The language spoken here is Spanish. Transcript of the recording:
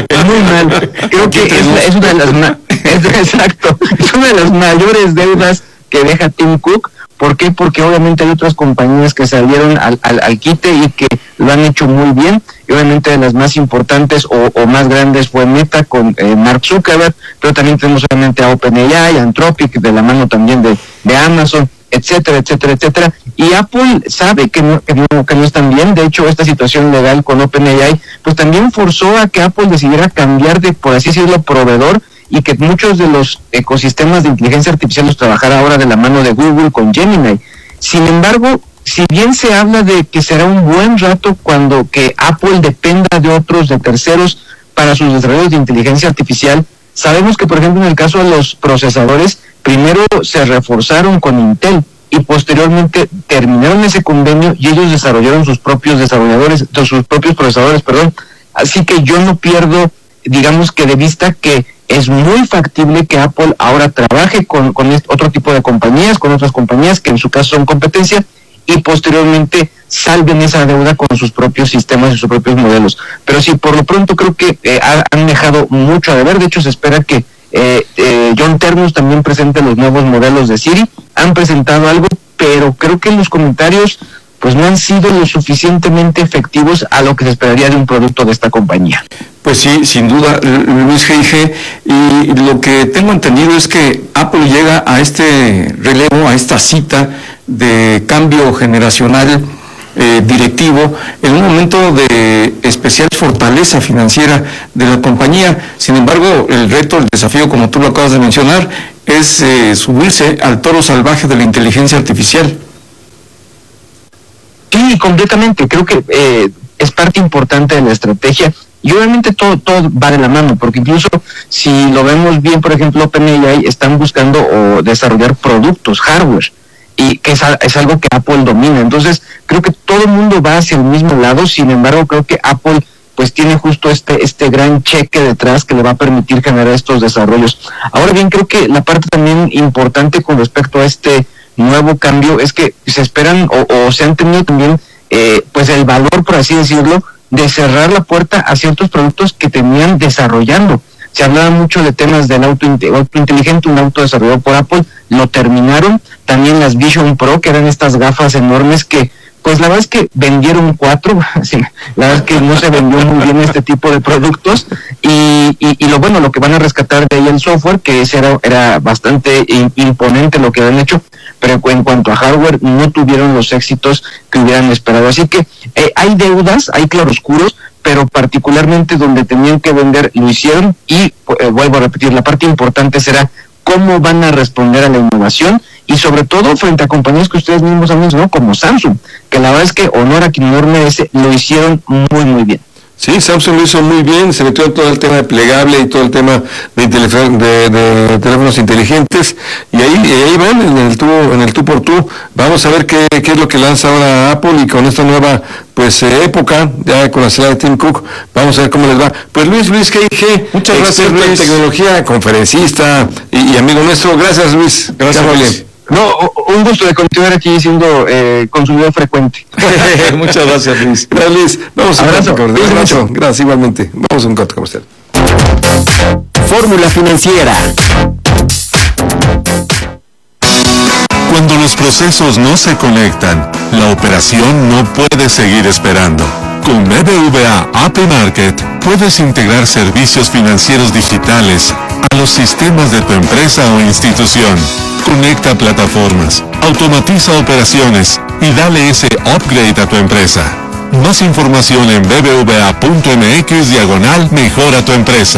Es muy mal. Creo que es una de las exacto, es una de las mayores deudas que deja Tim Cook. ¿Por qué? Porque obviamente hay otras compañías que salieron al quite y que lo han hecho muy bien, y obviamente de las más importantes o más grandes fue Meta con Mark Zuckerberg, pero también tenemos obviamente a OpenAI, Anthropic, de la mano también de Amazon, etcétera, etcétera, etcétera. Y Apple sabe que no están bien. De hecho, esta situación legal con OpenAI pues también forzó a que Apple decidiera cambiar de, por así decirlo, proveedor, y que muchos de los ecosistemas de inteligencia artificial los trabajara ahora de la mano de Google con Gemini. Sin embargo, si bien se habla de que será un buen rato cuando que Apple dependa de terceros para sus desarrollos de inteligencia artificial, sabemos que, por ejemplo, en el caso de los procesadores, primero se reforzaron con Intel y posteriormente terminaron ese convenio y ellos desarrollaron sus propios procesadores, perdón. Así que yo no pierdo, digamos que de vista que es muy factible que Apple ahora trabaje con otro tipo de compañías, con otras compañías que en su caso son competencia, y posteriormente salven esa deuda con sus propios sistemas y sus propios modelos. Pero sí, por lo pronto creo que han dejado mucho a deber. De hecho, se espera que John Ternus también presente los nuevos modelos de Siri. Han presentado algo, pero creo que los comentarios pues no han sido lo suficientemente efectivos a lo que se esperaría de un producto de esta compañía. Pues sí, sin duda, Luis G.I.G., y lo que tengo entendido es que Apple llega a este relevo, a esta cita de cambio generacional directivo, en un momento de especial fortaleza financiera de la compañía. Sin embargo, el reto, el desafío, como tú lo acabas de mencionar, es subirse al toro salvaje de la inteligencia artificial. Sí, completamente. Creo que es parte importante de la estrategia. Y obviamente todo va de la mano, porque incluso si lo vemos bien, por ejemplo, OpenAI están buscando o desarrollar productos, hardware, y que es algo que Apple domina. Entonces, creo que todo el mundo va hacia el mismo lado. Sin embargo, creo que Apple pues tiene justo este gran cheque detrás que le va a permitir generar estos desarrollos. Ahora bien, creo que la parte también importante con respecto a este nuevo cambio es que se esperan o se han tenido también pues el valor, por así decirlo, de cerrar la puerta a ciertos productos que tenían desarrollando. Se hablaba mucho de temas del auto inteligente, un auto desarrollado por Apple, lo terminaron. También las Vision Pro, que eran estas gafas enormes que, pues la verdad es que vendieron 4, sí, la verdad es que no se vendió muy bien este tipo de productos, y lo que van a rescatar de ahí el software, que ese era bastante imponente lo que habían hecho, pero en cuanto a hardware no tuvieron los éxitos que hubieran esperado. Así que hay deudas, hay claroscuros, pero particularmente donde tenían que vender lo hicieron, y vuelvo a repetir, la parte importante será cómo van a responder a la innovación, y sobre todo frente a compañías que ustedes mismos han mencionado, como Samsung, que la verdad es que honor a quien honor merece, lo hicieron muy muy bien. Sí, Samsung lo hizo muy bien, se metió en todo el tema de plegable y todo el tema de teléfonos inteligentes, y ahí van en el tú por tú. Vamos a ver qué es lo que lanza ahora Apple, y con esta nueva época, ya con la salida de Tim Cook, vamos a ver cómo les va. Pues Luis G.I.G., muchas gracias, Luis. En tecnología, conferencista y amigo nuestro. Gracias, Luis. Gracias, William. No, un gusto de continuar aquí siendo consumidor frecuente. Muchas gracias, Luis. Gracias, Luis. Vamos a un corte comercial. Gracias, igualmente. Vamos a un corte comercial. Fórmula Financiera. Cuando los procesos no se conectan, la operación no puede seguir esperando. Con BBVA API Market puedes integrar servicios financieros digitales a los sistemas de tu empresa o institución. Conecta plataformas, automatiza operaciones y dale ese upgrade a tu empresa. Más información en bbva.mx/mejora tu empresa.